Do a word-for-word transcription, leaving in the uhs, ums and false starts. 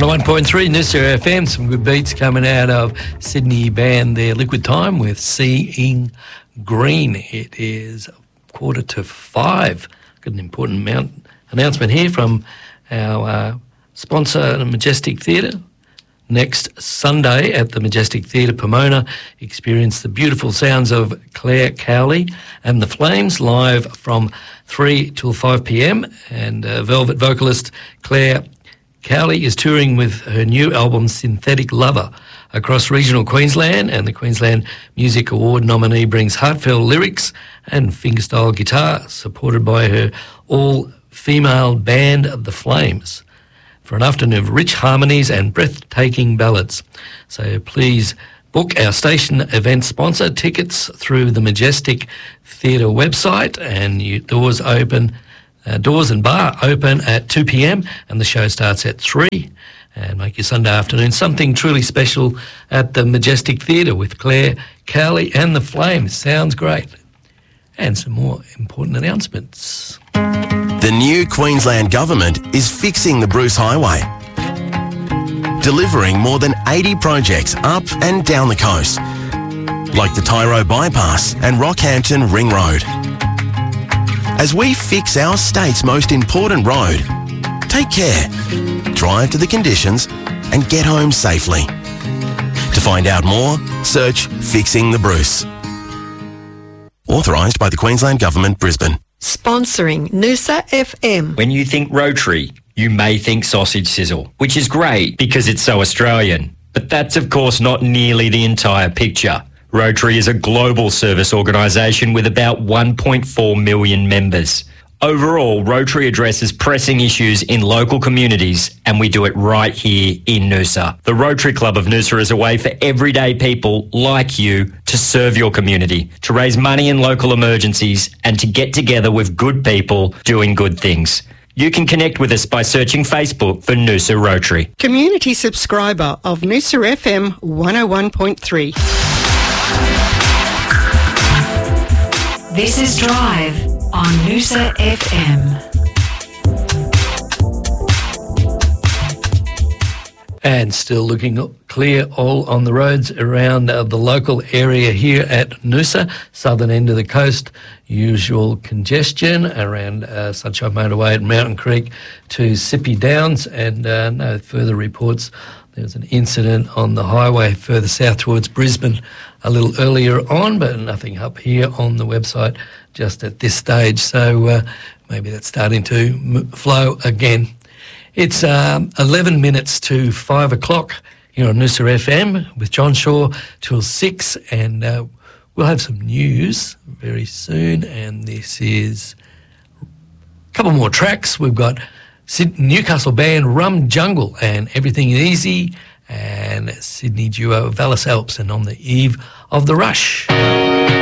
one oh one point three Noosa F M, some good beats coming out of Sydney band there, Liquid Time with Seeing Green. It is quarter to five. Got an important amount, announcement here from our uh, sponsor, the Majestic Theatre. Next Sunday at the Majestic Theatre, Pomona, experience the beautiful sounds of Claire Cowley and the Flames live from three till five p.m. And uh, Velvet vocalist Claire Cowley is touring with her new album Synthetic Lover across regional Queensland, and the Queensland Music Award nominee brings heartfelt lyrics and fingerstyle guitar, supported by her all-female band, The Flames, for an afternoon of rich harmonies and breathtaking ballads. So please book our station event sponsor tickets through the Majestic Theatre website, and you, doors open, uh, doors and bar open at two p.m. and the show starts at three. And make your Sunday afternoon something truly special at the Majestic Theatre with Claire Cowley and the Flames. Sounds great. And some more important announcements. The new Queensland Government is fixing the Bruce Highway, delivering more than eighty projects up and down the coast, like the Tyro Bypass and Rockhampton Ring Road. As we fix our state's most important road, take care, drive to the conditions and get home safely. To find out more, search Fixing the Bruce. Authorised by the Queensland Government, Brisbane. Sponsoring Noosa F M. When you think Rotary, you may think sausage sizzle, which is great because it's so Australian. But that's, of course, not nearly the entire picture. Rotary is a global service organisation with about one point four million members. Overall, Rotary addresses pressing issues in local communities, and we do it right here in Noosa. The Rotary Club of Noosa is a way for everyday people like you to serve your community, to raise money in local emergencies, and to get together with good people doing good things. You can connect with us by searching Facebook for Noosa Rotary. Community subscriber of Noosa F M one oh one point three. This is Drive on Noosa F M. And still looking clear all on the roads around uh, the local area here at Noosa, southern end of the coast. Usual congestion around uh, Sunshine Motorway at Mountain Creek to Sippy Downs, and uh, no further reports. There was an incident on the highway further south towards Brisbane a little earlier on, but nothing up here on the website just at this stage. So uh, maybe that's starting to m- flow again. It's um, eleven minutes to five o'clock here on Noosa F M with John Shaw till six, and uh, we'll have some news very soon. And this is a couple more tracks. We've got Sydney, Newcastle band Rum Jungle and Everything is Easy, and Sydney duo Vallis Alps and On the Eve of the Rush.